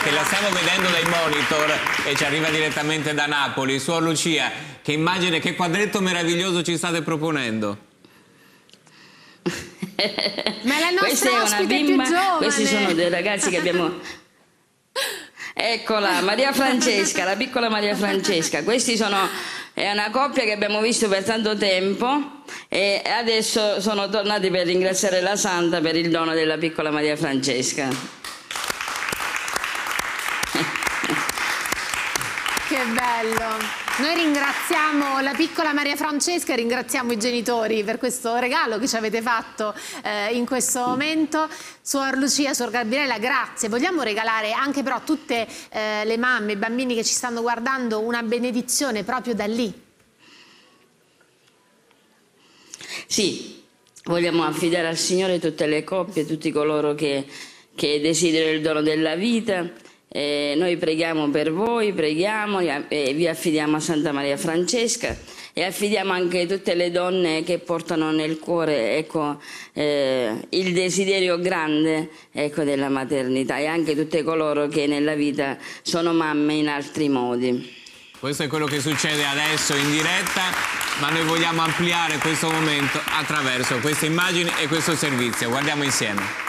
che la stiamo vedendo dai monitor e ci arriva direttamente da Napoli. Suor Lucia, che immagine, che quadretto meraviglioso ci state proponendo? Ma è la Questa nostra è una ospite bimba, più giovane. questi sono dei ragazzi che abbiamo... Eccola, Maria Francesca, la piccola Maria Francesca. È una coppia che abbiamo visto per tanto tempo e adesso sono tornati per ringraziare la Santa per il dono della piccola Maria Francesca. Che bello! Noi ringraziamo la piccola Maria Francesca e ringraziamo i genitori per questo regalo che ci avete fatto in questo momento. Suor Lucia, Suor Gabriella, grazie. Vogliamo regalare anche però a tutte le mamme, i bambini che ci stanno guardando una benedizione proprio da lì? Sì, vogliamo affidare al Signore tutte le coppie, tutti coloro che desiderano il dono della vita. Noi preghiamo per voi, preghiamo e vi affidiamo a Santa Maria Francesca e affidiamo anche tutte le donne che portano nel cuore, ecco, il desiderio grande, ecco, della maternità, e anche tutte coloro che nella vita sono mamme in altri modi. Questo è quello che succede adesso in diretta, ma noi vogliamo ampliare questo momento attraverso queste immagini e questo servizio. Guardiamo insieme.